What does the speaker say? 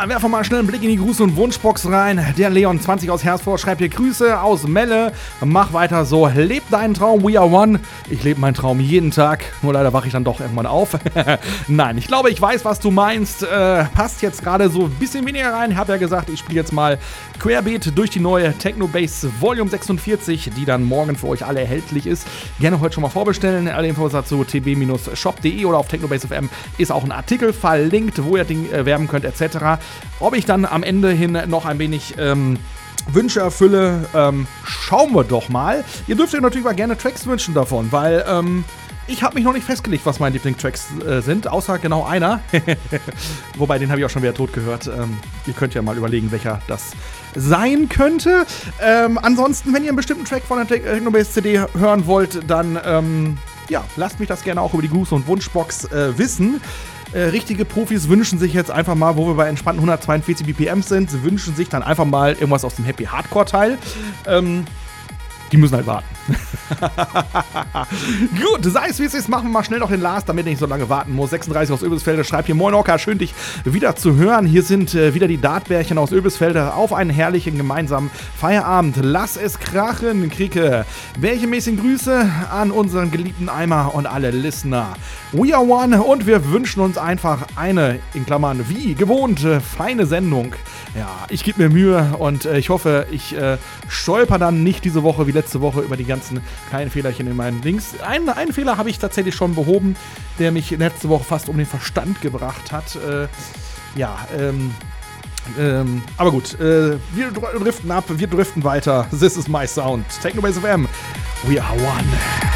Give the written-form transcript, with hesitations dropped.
werfen wir mal schnell einen Blick in die Gruß- und Wunschbox rein. Der Leon20 aus Herford schreibt hier Grüße aus Melle. Mach weiter so, leb deinen Traum, we are one. Ich lebe meinen Traum jeden Tag, nur leider wache ich dann doch irgendwann auf. Nein, ich glaube, ich weiß, was du meinst. Passt jetzt gerade so ein bisschen weniger rein. Ich habe ja gesagt, ich spiele jetzt mal querbeet durch die neue Technobase Volume 46, die dann morgen für euch alle erhältlich ist. Gerne heute schon mal vorbestellen. Alle Infos dazu tb-shop.de oder auf Technobase.fm ist auch ein Artikel verlinkt, wo ihr Ding werben könnt, etc. Ob ich dann am Ende hin noch ein wenig Wünsche erfülle, schauen wir doch mal. Ihr dürft euch natürlich mal gerne Tracks wünschen davon, weil ich habe mich noch nicht festgelegt, was meine Lieblingstracks sind, außer genau einer. Wobei, den habe ich auch schon wieder tot gehört. Ihr könnt ja mal überlegen, welcher das sein könnte. Ansonsten, wenn ihr einen bestimmten Track von der Technobase CD hören wollt, dann lasst mich das gerne auch über die Gruß- und Wunschbox wissen. Richtige Profis wünschen sich jetzt einfach mal, wo wir bei entspannten 142 BPM sind, sie wünschen sich dann einfach mal irgendwas aus dem Happy Hardcore-Teil. Die müssen halt warten. Gut, sei es wie es ist, machen wir mal schnell noch den Last, damit ich nicht so lange warten muss. 36 aus Öbelsfelde schreibt hier: Moin Ocker, schön dich wieder zu hören. Hier sind wieder die Dartbärchen aus Öbelsfelde auf einen herrlichen gemeinsamen Feierabend. Lass es krachen, Krieke. Welche mäßigen Grüße an unseren geliebten Eimer und alle Listener. We are one und wir wünschen uns einfach eine, in Klammern, wie gewohnt, feine Sendung. Ja, ich gebe mir Mühe und ich hoffe, ich stolper dann nicht diese Woche wie letzte Woche über die ganzen kleinen Fehlerchen in meinen Links. Einen Fehler habe ich tatsächlich schon behoben, der mich letzte Woche fast um den Verstand gebracht hat. Aber gut, wir driften ab, wir driften weiter. This is my sound. Technobase FM. We are one.